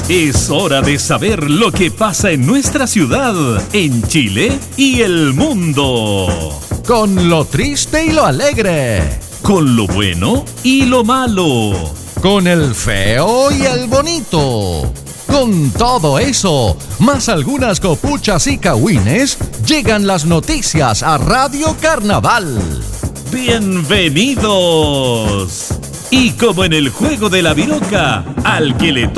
Es hora de saber lo que pasa en nuestra ciudad, en Chile y el mundo. Con lo triste y lo alegre. Con lo bueno y lo malo. Con el feo y el bonito. Con todo eso, más algunas copuchas y cagüines, llegan las noticias a Radio Carnaval. ¡Bienvenidos! Y como en el juego de la viroca, al que le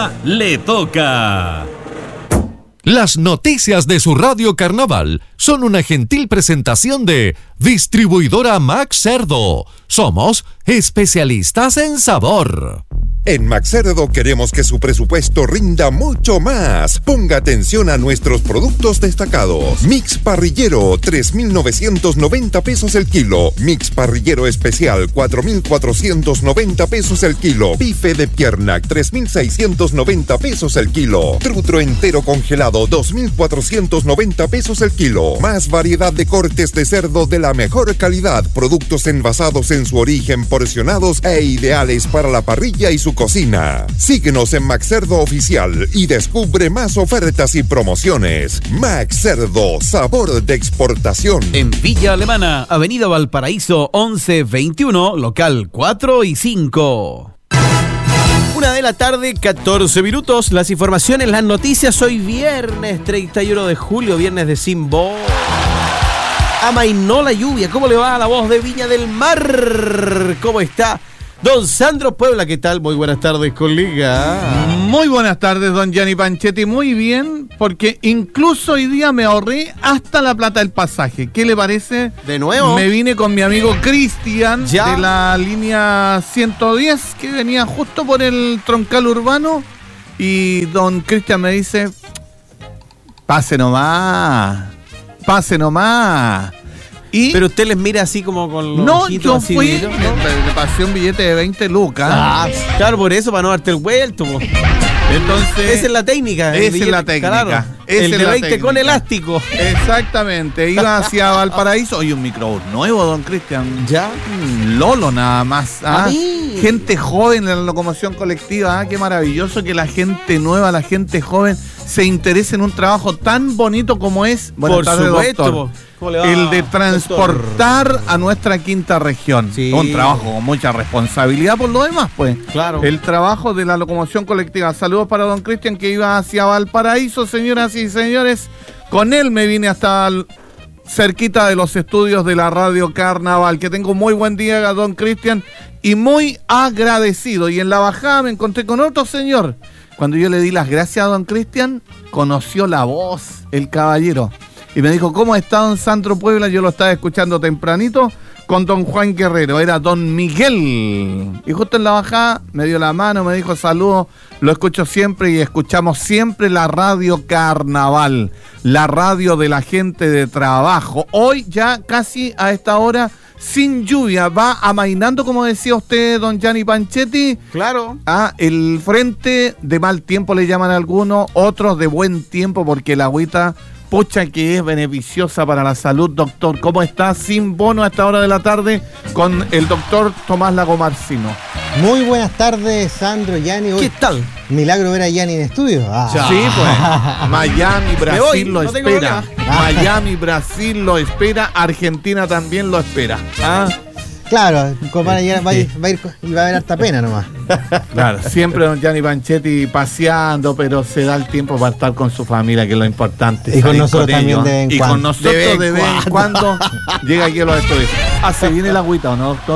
toca. Las noticias de su Radio Carnaval son una gentil presentación de Distribuidora Max Cerdo. Somos especialistas en sabor. En Max Cerdo queremos que su presupuesto rinda mucho más. Ponga atención a nuestros productos destacados. Mix parrillero, 3.990 pesos el kilo. Mix parrillero especial, 4.490 pesos el kilo. Bife de pierna, 3.690 pesos el kilo. Trutro entero congelado, 2.490 pesos el kilo. Más variedad de cortes de cerdo de la mejor calidad. Productos envasados en su origen, porcionados e ideales para la parrilla y su cocina. Síguenos en Max Cerdo Oficial y descubre más ofertas y promociones. Max Cerdo, sabor de exportación. En Villa Alemana, Avenida Valparaíso 1121, local 4 y 5. 1:00 p.m, 14 minutos. Las informaciones, las noticias. Hoy viernes 31 de julio, viernes de Sin Voz. Amainó la lluvia. ¿Cómo le va a la voz de Viña del Mar? ¿Cómo está don Sandro Puebla? ¿Qué tal? Muy buenas tardes, colega. Muy buenas tardes, don Gianni Panchetti. Muy bien, porque incluso hoy día me ahorré hasta la plata del pasaje. ¿Qué le parece? ¿De nuevo? Me vine con mi amigo Cristian ¿Ya? de la línea 110, que venía justo por el troncal urbano. Y don Cristian me dice: pase nomás. Pero usted les mira así como con los No, ojitos yo así, fui, ¿no? le pasé un billete de 20 lucas. Ah, claro, por eso, para no darte el vuelto, po. Entonces, Esa es la técnica. Esa es la técnica. Claro, Esa el es de la 20 técnica. con elástico. Exactamente, iba hacia Valparaíso. Oye, un microbús nuevo, don Cristian. ¿Ya? Lolo nada más. A mí. Gente joven en la locomoción colectiva. Qué maravilloso que la gente nueva, la gente joven se interese en un trabajo tan bonito como es. Buenas Por tardes, supuesto, doctor. ¿cómo le va, El de transportar a nuestra quinta región. Sí. Un trabajo con mucha responsabilidad por lo demás, pues. Claro. El trabajo de la locomoción colectiva. Saludos para don Cristian, que iba hacia Valparaíso, señoras y señores. Con él me vine hasta cerquita de los estudios de la Radio Carnaval. Que tengo muy buen día, don Cristian, y muy agradecido. Y en la bajada me encontré con otro señor. Cuando yo le di las gracias a don Cristian, conoció la voz, el caballero. Y me dijo: ¿cómo está don Sandro Puebla? Yo lo estaba escuchando tempranito con don Juan Guerrero. Era don Miguel. Y justo en la bajada me dio la mano, me dijo: saludos, lo escucho siempre y escuchamos siempre la Radio Carnaval, la radio de la gente de trabajo. Hoy ya casi a esta hora, sin lluvia, va amainando, como decía usted, don Gianni Panchetti. Claro. El frente de mal tiempo le llaman algunos, otros de buen tiempo, porque la agüita, pucha, que es beneficiosa para la salud, doctor. ¿Cómo está? Sin bono a esta hora de la tarde con el doctor Tomás Lagomarcino. Muy buenas tardes, Sandro, Gianni. ¿Qué tal? Milagro ver a Gianni en estudio. Sí, pues. Miami, Brasil lo no tengo espera. problema. Miami, Brasil lo espera. Argentina también lo espera. Claro, compadre, va a ir y va a haber harta pena nomás. Claro, siempre don Gianni Panchetti paseando, pero se da el tiempo para estar con su familia, que es lo importante. Y con salir nosotros también ellos. de vez en Y cuando. con nosotros de vez en cuando llega aquí a los estudios. ¿Se viene el agüita o no, doctor?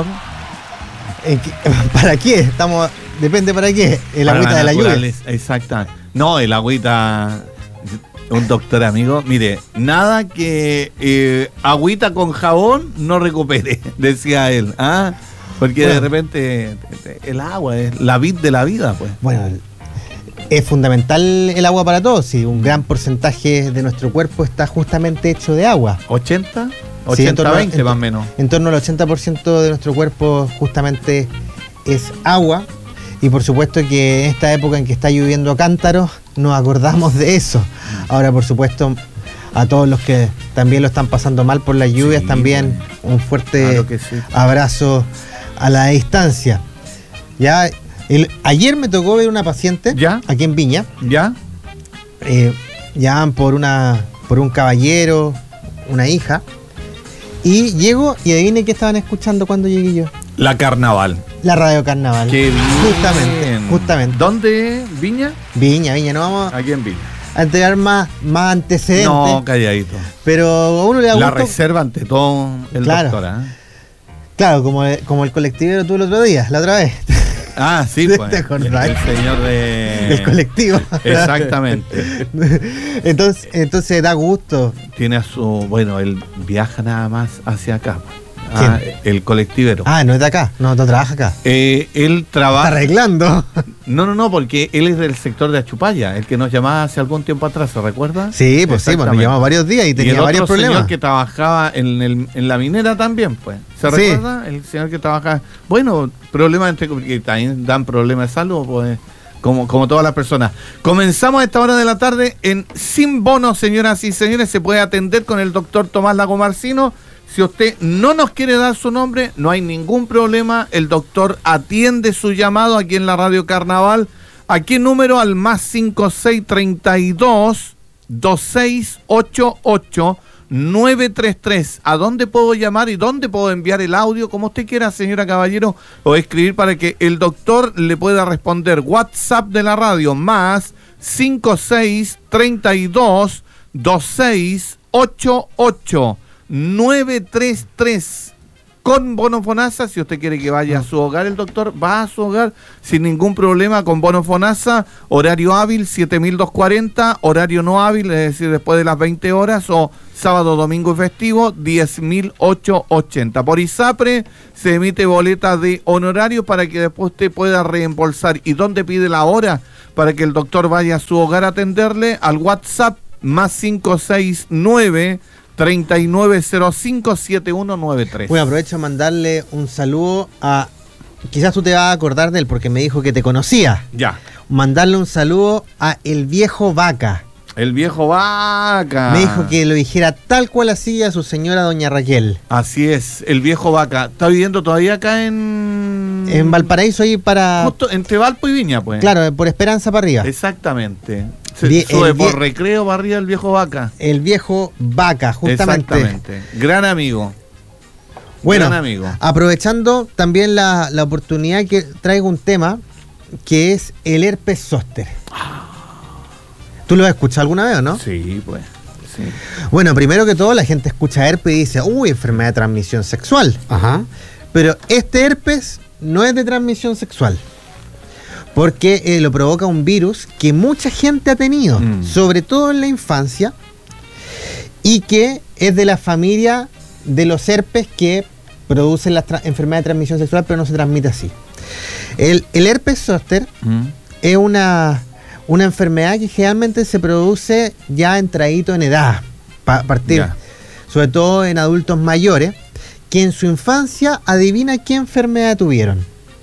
¿Para qué? Depende para qué. El agüita de la lluvia. Exactamente. No, el agüita. Un doctor amigo, mire, nada que agüita con jabón no recupere, decía él. Porque bueno, de repente el agua es la vid de la vida, pues. Bueno, es fundamental el agua para todos. Sí, un gran porcentaje de nuestro cuerpo está justamente hecho de agua. ¿80? Sí, 80-20 más o menos. En torno al 80% de nuestro cuerpo justamente es agua. Y por supuesto que en esta época en que está lloviendo a cántaros, nos acordamos de eso. Ahora, por supuesto, a todos los que también lo están pasando mal por las lluvias, también un fuerte claro que sí. abrazo a la distancia. Ya Ayer me tocó ver una paciente ¿Ya? aquí en Viña. ¿Ya? Llaman por un caballero, una hija. Y llego y adivine qué estaban escuchando cuando llegué yo. La Carnaval. La Radio Carnaval. ¡Qué bien! Justamente. ¿Dónde? ¿Viña? Viña, no vamos Aquí en Viña. a entregar más antecedentes. No, calladito. Pero a uno le da La gusto. reserva ante todo el Claro. doctor, ¿eh? Claro, como el colectivero tuvo el otro día, la otra vez. Ah, sí, ¿Te pues. acordás? El señor de... El colectivo. Exactamente. Entonces da gusto. Tiene a su... Bueno, él viaja nada más hacia acá. ¿Quién? El colectivero. No es de acá, no trabaja acá. Él Está trabaja... arreglando. No, porque él es del sector de Achupaya, el que nos llamaba hace algún tiempo atrás, ¿se recuerda? Sí, pues nos Exactamente. llamó varios días y Y tenía el varios otro problemas. señor que trabajaba en la minera también, pues. ¿Se Sí. recuerda? El señor que trabaja... Bueno, problemas que también dan problemas de salud, pues, como todas las personas. Comenzamos a esta hora de la tarde en Sin Bono, señoras y señores. Se puede atender con el doctor Tomás Lagomarcino. Si usted no nos quiere dar su nombre, no hay ningún problema. El doctor atiende su llamado aquí en la Radio Carnaval. ¿A qué número? Al más 5632 2688 933. ¿A dónde puedo llamar y dónde puedo enviar el audio? Como usted quiera, señora Caballero, o escribir para que el doctor le pueda responder. WhatsApp de la radio, más 5632 2688 933. Con Bono Fonasa, si usted quiere que vaya a su hogar, el doctor va a su hogar sin ningún problema con Bono Fonasa. Horario hábil 7240, horario no hábil, es decir, después de las 20 horas, o sábado, domingo y festivo, 10.880. Por ISAPRE se emite boleta de honorario para que después usted pueda reembolsar. ¿Y dónde pide la hora? Para que el doctor vaya a su hogar a atenderle, al WhatsApp más 569 3905-7193. Bueno, aprovecho a mandarle un saludo a... Quizás tú te vas a acordar de él porque me dijo que te conocía. Ya. Mandarle un saludo a el viejo Vaca. El viejo Vaca. Me dijo que lo dijera tal cual hacía su señora doña Raquel. Así es, el viejo Vaca. ¿Está viviendo todavía acá En Valparaíso ahí para... Justo entre Valpo y Viña, pues. Claro, por Esperanza para arriba. Exactamente. El Por Recreo para arriba el viejo Vaca. El viejo Vaca, justamente. Exactamente. Gran amigo. Bueno, Gran amigo. aprovechando también la oportunidad, que traigo un tema que es el herpes zóster. ¿Tú lo has escuchado alguna vez o no? Sí, pues. Sí. Bueno, primero que todo, la gente escucha herpes y dice, uy, enfermedad de transmisión sexual. Ajá. Pero este herpes no es de transmisión sexual, porque lo provoca un virus que mucha gente ha tenido, sobre todo en la infancia, y que es de la familia de los herpes que producen la enfermedad de transmisión sexual, pero no se transmite así. El herpes zóster es una enfermedad que generalmente se produce ya entradito en edad, partir, sobre todo en adultos mayores, que en su infancia, adivina qué enfermedad tuvieron.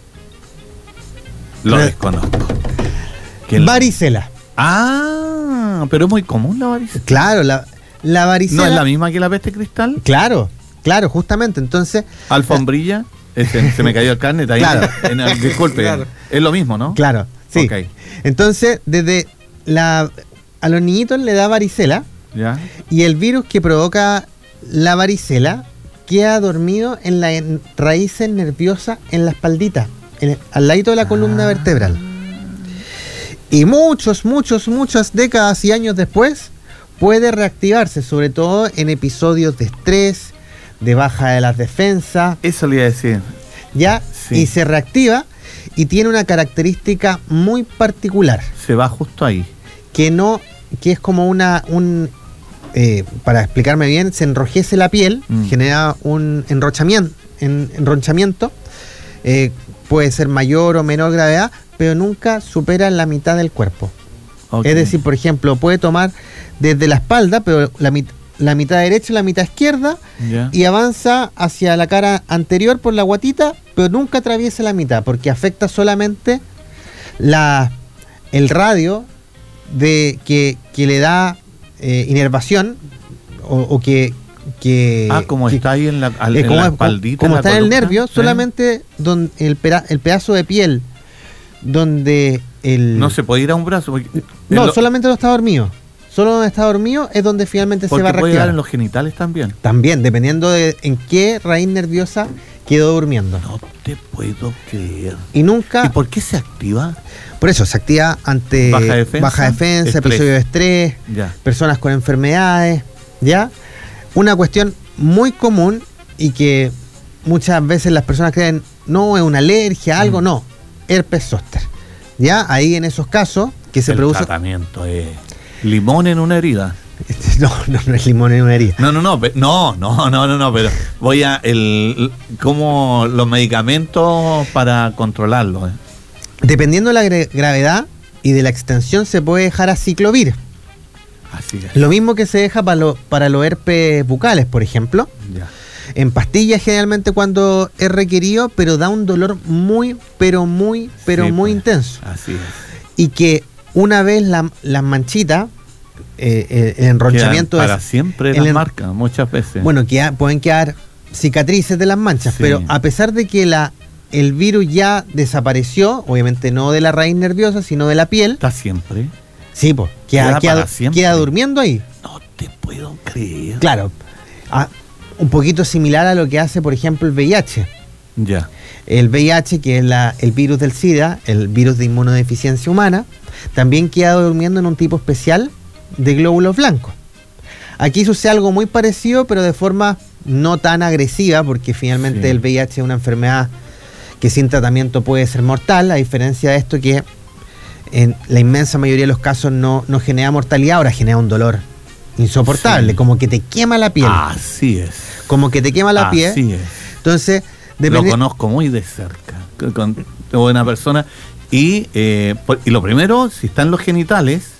Lo desconozco. Varicela. Ah, pero es muy común la varicela. Claro, la varicela. ¿No es la misma que la peste cristal? Claro, justamente. Entonces. Alfombrilla. Se me cayó el carnet ahí. Claro. Disculpe. Claro. Es lo mismo, ¿no? Claro, sí. Okay. Entonces, a los niñitos le da varicela. Ya. Y el virus que provoca la varicela queda dormido en las raíces nerviosas en la espaldita, al ladito de la columna vertebral. Y muchas décadas y años después puede reactivarse, sobre todo en episodios de estrés, de baja de las defensas. Eso le iba a decir. Ya, sí. Y se reactiva y tiene una característica muy particular. Se va justo ahí. Que es como para explicarme bien, se enrojece la piel, genera un enronchamiento, puede ser mayor o menor gravedad, pero nunca supera la mitad del cuerpo. Okay. Es decir, por ejemplo, puede tomar desde la espalda, pero la mitad derecha y la mitad izquierda, y avanza hacia la cara anterior por la guatita, pero nunca atraviesa la mitad, porque afecta solamente el radio que le da inervación o que como está ahí en la espaldita. Como está en el nervio, ¿eh? solamente donde el pedazo de piel donde el... No se puede ir a un brazo. No, solamente no está dormido. Solo donde está dormido es donde finalmente se va a Porque puede reactivar. dar en los genitales también. También, dependiendo de en qué raíz nerviosa quedó durmiendo. No te puedo creer. Y nunca... ¿Y por qué se activa? Por eso, se activa ante Baja defensa, estrés. episodio de estrés, Ya. personas con enfermedades, ¿ya? Una cuestión muy común y que muchas veces las personas creen, no, es una alergia, algo, no, herpes zóster. ¿Ya? Ahí en esos casos que se El produce... tratamiento es limón en una herida. No es limón en una herida. No, pero voy a como los medicamentos para controlarlo. Dependiendo de la gravedad y de la extensión, se puede dejar aciclovir. Así es. Lo mismo que se deja para los herpes bucales, por ejemplo. Ya. En pastillas generalmente cuando es requerido, pero da un dolor muy Sí, intenso. Así es. Y que una vez las manchitas, el enronchamiento... Quedan para siempre las marcas, muchas veces. Bueno, pueden quedar cicatrices de las manchas, Sí. pero a pesar de que el virus ya desapareció, obviamente no de la raíz nerviosa, sino de la piel, Está siempre. sí, pues, Queda para siempre. queda durmiendo ahí. No te puedo creer. Claro, un poquito similar a lo que hace, por ejemplo, el VIH. Ya. El VIH, que es el virus del SIDA, el virus de inmunodeficiencia humana, también queda durmiendo en un tipo especial de glóbulos blancos. Aquí sucede algo muy parecido, pero de forma no tan agresiva, porque finalmente Sí. el VIH es una enfermedad que sin tratamiento puede ser mortal, a diferencia de esto que en la inmensa mayoría de los casos no genera mortalidad, ahora genera un dolor insoportable, Sí. como que te quema la piel. Así es. Como que te quema la piel. Así es. Entonces, Lo conozco muy de cerca. Con buena persona. Y lo primero, si están los genitales,